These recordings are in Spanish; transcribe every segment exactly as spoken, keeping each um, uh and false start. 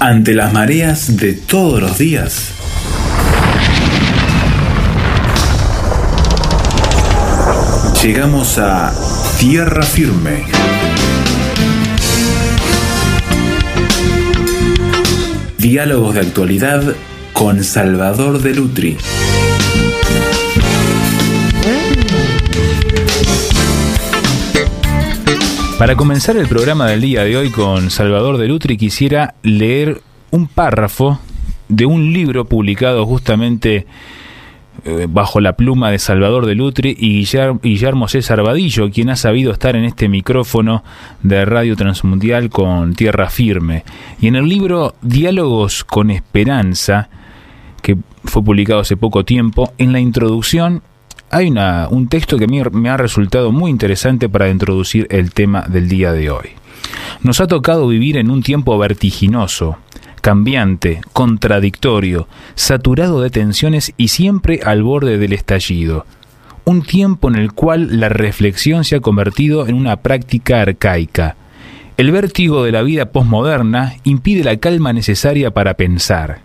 Ante las mareas de todos los días, llegamos a tierra firme. Diálogos de actualidad con Salvador de Lutri. Para comenzar el programa del día de hoy con Salvador de Lutri, quisiera leer un párrafo de un libro publicado justamente eh, bajo la pluma de Salvador de Lutri y Guillermo César Vadillo, quien ha sabido estar en este micrófono de Radio Transmundial con Tierra Firme. Y en el libro Diálogos con Esperanza, que fue publicado hace poco tiempo, en la introducción hay una, un texto que a mí me ha resultado muy interesante para introducir el tema del día de hoy. Nos ha tocado vivir en un tiempo vertiginoso, cambiante, contradictorio, saturado de tensiones y siempre al borde del estallido. Un tiempo en el cual la reflexión se ha convertido en una práctica arcaica. El vértigo de la vida posmoderna impide la calma necesaria para pensar.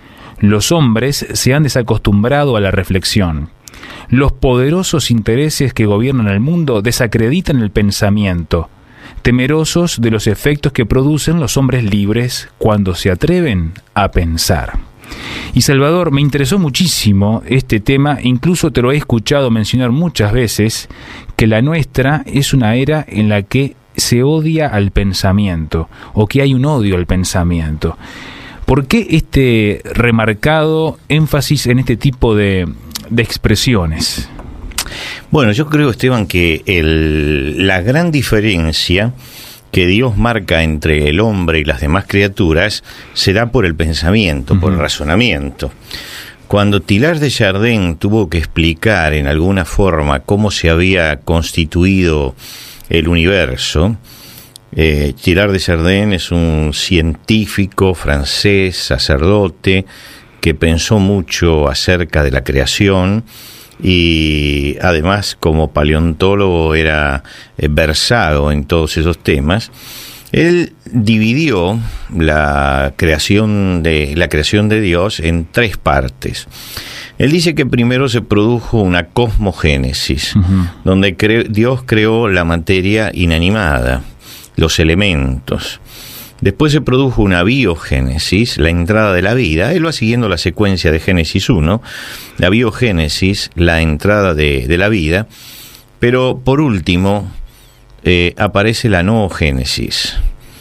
Los hombres se han desacostumbrado a la reflexión. Los poderosos intereses que gobiernan el mundo desacreditan el pensamiento, temerosos de los efectos que producen los hombres libres cuando se atreven a pensar. Y Salvador, me interesó muchísimo este tema, incluso te lo he escuchado mencionar muchas veces, que la nuestra es una era en la que se odia al pensamiento, o que hay un odio al pensamiento. ¿Por qué este remarcado énfasis en este tipo de, de expresiones? Bueno, yo creo, Esteban, que el, la gran diferencia que Dios marca entre el hombre y las demás criaturas será por el pensamiento, uh-huh. por el razonamiento. Cuando Teilhard de Chardin tuvo que explicar en alguna forma cómo se había constituido el universo, eh, Teilhard de Chardin es un científico francés, sacerdote, que pensó mucho acerca de la creación y además como paleontólogo era eh, versado en todos esos temas. Él dividió la creación de la creación de Dios en tres partes. Él dice que primero se produjo una cosmogénesis, uh-huh. donde cre- Dios creó la materia inanimada, los elementos. Después se produjo una biogénesis, la entrada de la vida. Él va siguiendo la secuencia de Génesis uno, la biogénesis, la entrada de, de la vida. Pero por último eh, aparece la noogénesis.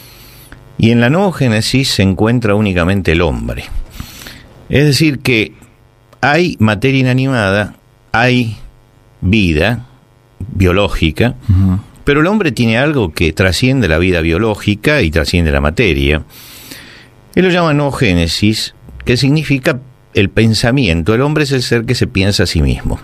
Y en la noogénesis se encuentra únicamente el hombre. Es decir que hay materia inanimada, hay vida biológica, uh-huh. pero el hombre tiene algo que trasciende la vida biológica y trasciende la materia. Él lo llama noogénesis, que significa el pensamiento. El hombre es el ser que se piensa a sí mismo.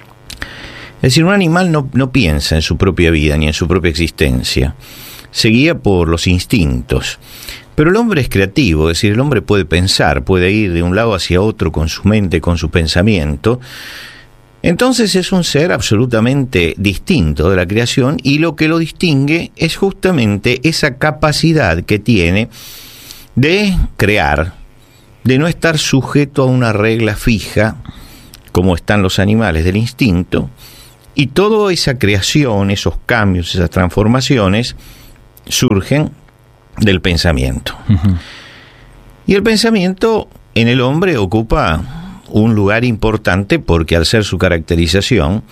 Es decir, un animal no, no piensa en su propia vida ni en su propia existencia. Se guía por los instintos. Pero el hombre es creativo, es decir, el hombre puede pensar, puede ir de un lado hacia otro con su mente, con su pensamiento. Entonces es un ser absolutamente distinto de la creación y lo que lo distingue es justamente esa capacidad que tiene de crear, de no estar sujeto a una regla fija como están los animales del instinto, y toda esa creación, esos cambios, esas transformaciones surgen del pensamiento. Uh-huh. Y el pensamiento en el hombre ocupa un lugar importante porque al ser su caracterización,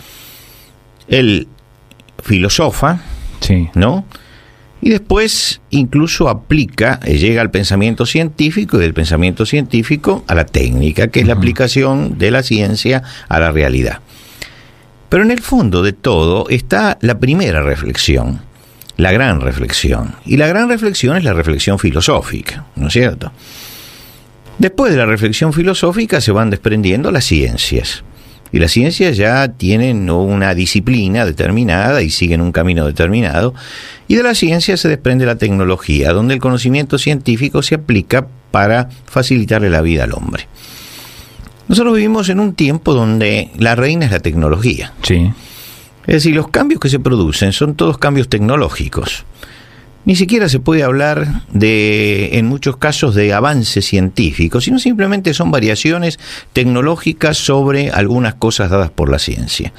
él filosofa, sí. ¿no? Y después incluso aplica, llega al pensamiento científico y del pensamiento científico a la técnica, que es uh-huh. la aplicación de la ciencia a la realidad. Pero en el fondo de todo está la primera reflexión, la gran reflexión. Y la gran reflexión es la reflexión filosófica, ¿no es cierto? Después de la reflexión filosófica se van desprendiendo las ciencias. Y las ciencias ya tienen una disciplina determinada y siguen un camino determinado. Y de la ciencia se desprende la tecnología, donde el conocimiento científico se aplica para facilitarle la vida al hombre. Nosotros vivimos en un tiempo donde la reina es la tecnología. Sí. Es decir, los cambios que se producen son todos cambios tecnológicos. Ni siquiera se puede hablar de, en muchos casos, de avances científicos, sino simplemente son variaciones tecnológicas sobre algunas cosas dadas por la ciencia.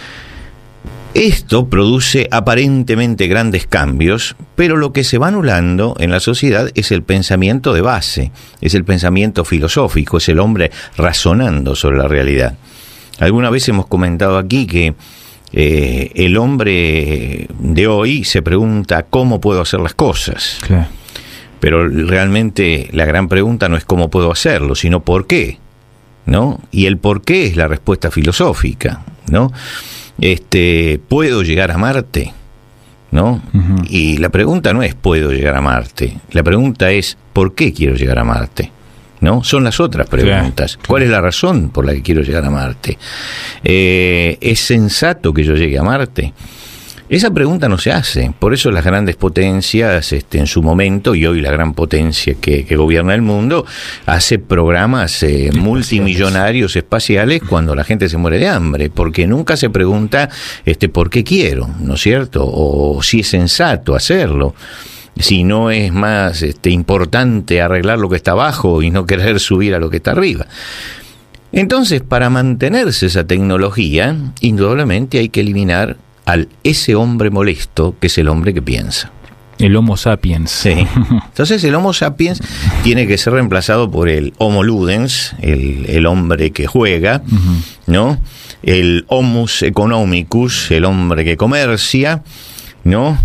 Esto produce aparentemente grandes cambios, pero lo que se va anulando en la sociedad es el pensamiento de base, es el pensamiento filosófico, es el hombre razonando sobre la realidad. Alguna vez hemos comentado aquí que eh, el hombre de hoy se pregunta cómo puedo hacer las cosas. Claro. Pero realmente la gran pregunta no es cómo puedo hacerlo, sino por qué, ¿no? Y el por qué es la respuesta filosófica, ¿no? Este, ¿puedo llegar a Marte? ¿No? Uh-huh. Y la pregunta no es ¿puedo llegar a Marte? La pregunta es ¿por qué quiero llegar a Marte? ¿No? Son las otras preguntas. Claro. ¿Cuál es la razón por la que quiero llegar a Marte? Eh, ¿Es sensato que yo llegue a Marte? Esa pregunta no se hace. Por eso las grandes potencias, este, en su momento, y hoy la gran potencia que, que gobierna el mundo, hace programas eh, multimillonarios espaciales cuando la gente se muere de hambre, porque nunca se pregunta este, ¿por qué quiero? ¿No es cierto? O si es sensato hacerlo. Si no es más este, importante arreglar lo que está abajo y no querer subir a lo que está arriba. Entonces, para mantenerse esa tecnología, indudablemente hay que eliminar al ese hombre molesto que es el hombre que piensa. El Homo sapiens. Sí. Entonces el Homo sapiens tiene que ser reemplazado por el Homo ludens, el, el hombre que juega, uh-huh. ¿no? El Homus economicus, el hombre que comercia, ¿no?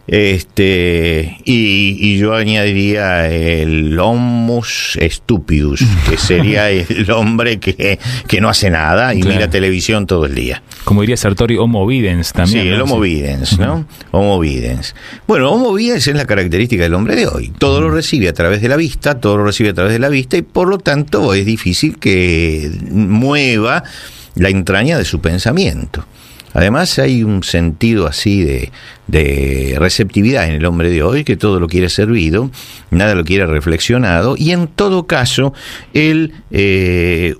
Este y, y yo añadiría el Homus stupidus, que sería el hombre que, que no hace nada y claro. mira televisión todo el día. Como diría Sartori, Homo videns también. Sí, el ¿no? Homo videns, ¿no? Uh-huh. Homo videns. Bueno, Homo videns es la característica del hombre de hoy. Todo uh-huh. lo recibe a través de la vista, todo lo recibe a través de la vista y por lo tanto es difícil que mueva la entraña de su pensamiento. Además hay un sentido así de, de receptividad en el hombre de hoy, que todo lo quiere servido, nada lo quiere reflexionado, y en todo caso él eh,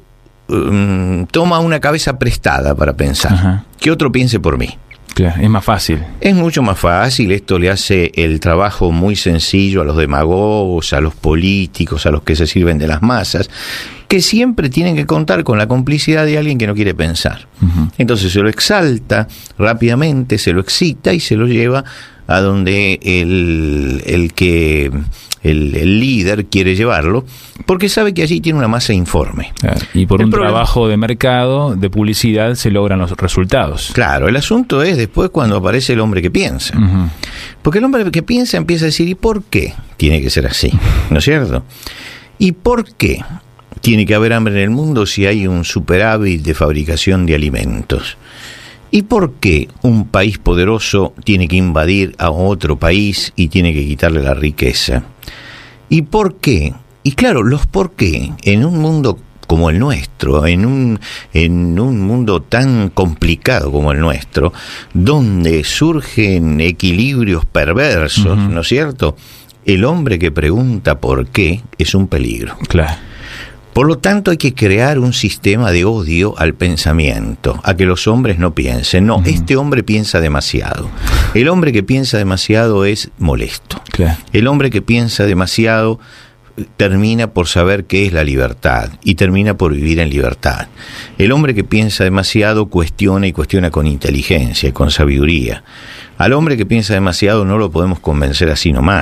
um, toma una cabeza prestada para pensar. Ajá. Que otro piense por mí. Claro, es más fácil. Es mucho más fácil, esto le hace el trabajo muy sencillo a los demagogos, a los políticos, a los que se sirven de las masas, que siempre tienen que contar con la complicidad de alguien que no quiere pensar. Uh-huh. Entonces se lo exalta rápidamente, se lo excita y se lo lleva a donde el, el que el, el líder quiere llevarlo, porque sabe que allí tiene una masa informe. Claro, y por el un problema, trabajo de mercado, de publicidad, se logran los resultados. Claro, el asunto es después cuando aparece el hombre que piensa. Uh-huh. Porque el hombre que piensa empieza a decir, ¿y por qué tiene que ser así? ¿No es cierto? ¿Y por qué tiene que haber hambre en el mundo si hay un superávit de fabricación de alimentos? ¿Y por qué un país poderoso tiene que invadir a otro país y tiene que quitarle la riqueza? ¿Y por qué? Y claro, los por qué en un mundo como el nuestro, en un, en un mundo tan complicado como el nuestro, donde surgen equilibrios perversos, uh-huh. ¿no es cierto? El hombre que pregunta por qué es un peligro. Claro. Por lo tanto, hay que crear un sistema de odio al pensamiento, a que los hombres no piensen. No, uh-huh. este hombre piensa demasiado. El hombre que piensa demasiado es molesto. Claro. El hombre que piensa demasiado termina por saber qué es la libertad y termina por vivir en libertad. El hombre que piensa demasiado cuestiona y cuestiona con inteligencia y con sabiduría. Al hombre que piensa demasiado no lo podemos convencer así nomás.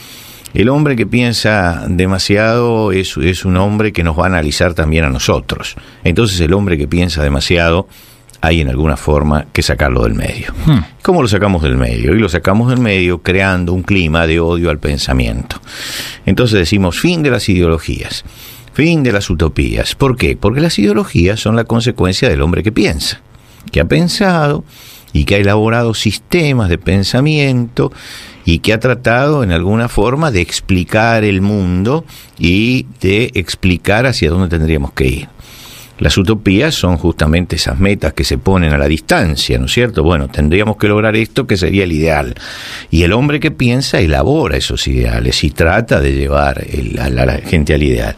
El hombre que piensa demasiado es, es un hombre que nos va a analizar también a nosotros. Entonces el hombre que piensa demasiado hay en alguna forma que sacarlo del medio. Hmm. ¿Cómo lo sacamos del medio? Y lo sacamos del medio creando un clima de odio al pensamiento. Entonces decimos fin de las ideologías, fin de las utopías. ¿Por qué? Porque las ideologías son la consecuencia del hombre que piensa, que ha pensado y que ha elaborado sistemas de pensamiento y que ha tratado en alguna forma de explicar el mundo y de explicar hacia dónde tendríamos que ir. Las utopías son justamente esas metas que se ponen a la distancia, ¿no es cierto? Bueno, tendríamos que lograr esto, que sería el ideal. Y el hombre que piensa elabora esos ideales y trata de llevar el, a, la, a la gente al ideal.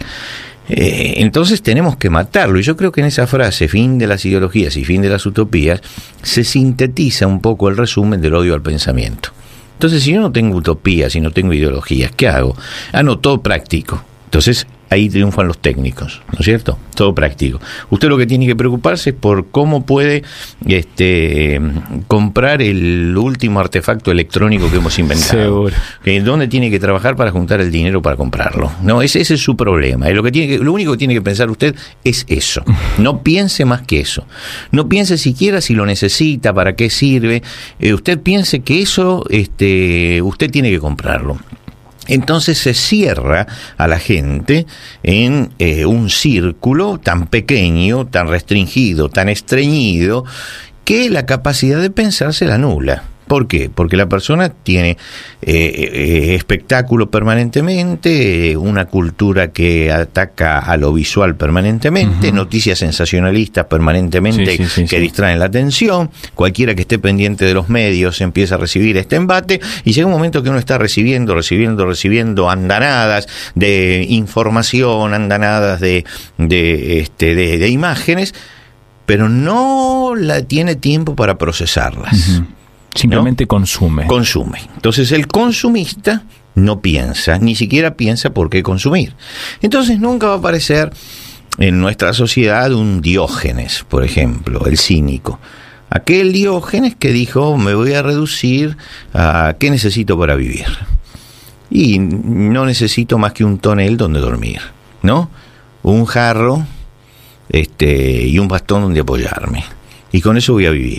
Eh, entonces tenemos que matarlo. Y yo creo que en esa frase, fin de las ideologías y fin de las utopías, se sintetiza un poco el resumen del odio al pensamiento. Entonces, si yo no tengo utopías, si no tengo ideologías, ¿qué hago? Ah, no, todo práctico. Entonces, ahí triunfan los técnicos, ¿no es cierto? Todo práctico. Usted lo que tiene que preocuparse es por cómo puede este, comprar el último artefacto electrónico que hemos inventado. Seguro. Eh, ¿Dónde tiene que trabajar para juntar el dinero para comprarlo? No, ese, ese es su problema. Lo, que tiene que, lo único que tiene que pensar usted es eso. No piense más que eso. No piense siquiera si lo necesita, para qué sirve. Eh, usted piense que eso este, usted tiene que comprarlo. Entonces se cierra a la gente en eh, un círculo tan pequeño, tan restringido, tan estreñido, que la capacidad de pensar se la anula. ¿Por qué? Porque la persona tiene eh, eh, espectáculo permanentemente, una cultura que ataca a lo visual permanentemente, uh-huh. noticias sensacionalistas permanentemente sí, sí, sí, que sí. distraen la atención. Cualquiera que esté pendiente de los medios empieza a recibir este embate y llega un momento que uno está recibiendo, recibiendo, recibiendo andanadas de información, andanadas de, de, este, de, de imágenes, pero no la tiene tiempo para procesarlas. Uh-huh. Simplemente ¿no? consume. Consume. Entonces el consumista no piensa, ni siquiera piensa por qué consumir. Entonces nunca va a aparecer en nuestra sociedad un Diógenes, por ejemplo, el cínico. Aquel Diógenes que dijo, me voy a reducir a qué necesito para vivir. Y no necesito más que un tonel donde dormir, ¿no? Un jarro este, y un bastón donde apoyarme. Y con eso voy a vivir.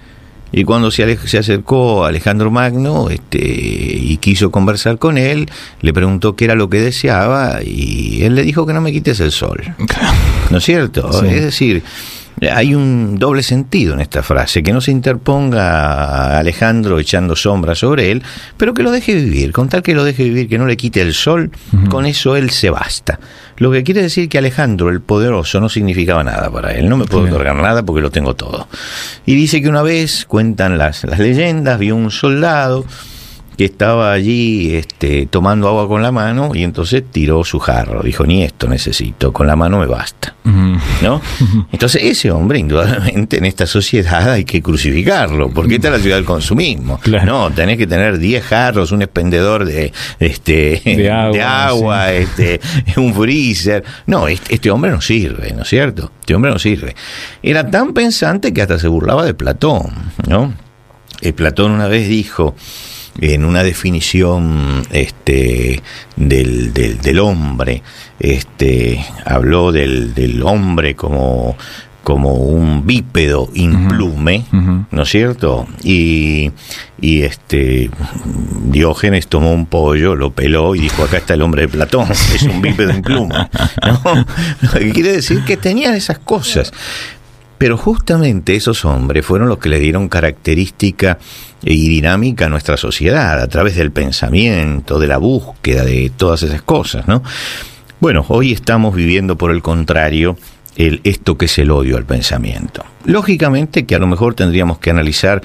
Y cuando se, ale- se acercó a Alejandro Magno este, y quiso conversar con él, le preguntó qué era lo que deseaba y él le dijo que no me quites el sol. ¿No es cierto? Sí. Es decir, hay un doble sentido en esta frase, que no se interponga a Alejandro echando sombra sobre él, pero que lo deje vivir, con tal que lo deje vivir, que no le quite el sol, uh-huh. con eso él se basta. Lo que quiere decir que Alejandro, el poderoso, no significaba nada para él, no me puedo otorgar nada porque lo tengo todo. Y dice que una vez, cuentan las, las leyendas, vio un soldado que estaba allí este, tomando agua con la mano y entonces tiró su jarro, dijo, ni esto necesito, con la mano me basta, uh-huh. ¿no? Entonces ese hombre, indudablemente, en esta sociedad hay que crucificarlo, porque esta es la ciudad del consumismo, claro. No, tenés que tener diez jarros, un expendedor de este de agua, de agua sí. este, un freezer, no, este, este hombre no sirve, ¿no es cierto? Este hombre no sirve. Era tan pensante que hasta se burlaba de Platón, ¿no? El Platón una vez dijo, en una definición este del, del, del hombre, este habló del, del hombre como, como un bípedo implume, uh-huh. ¿no es cierto? Y, y este Diógenes tomó un pollo, lo peló y dijo, acá está el hombre de Platón, es un bípedo implume, ¿no? Lo que quiere decir que tenían esas cosas. Pero justamente esos hombres fueron los que le dieron característica y dinámica a nuestra sociedad, a través del pensamiento, de la búsqueda, de todas esas cosas, ¿no? Bueno, hoy estamos viviendo, por el contrario, el, esto que es el odio al pensamiento. Lógicamente que a lo mejor tendríamos que analizar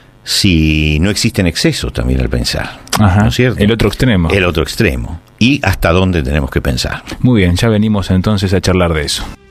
si no existen excesos también al pensar. Ajá, ¿no es cierto? El otro extremo. El otro extremo. Y hasta dónde tenemos que pensar. Muy bien, ya venimos entonces a charlar de eso.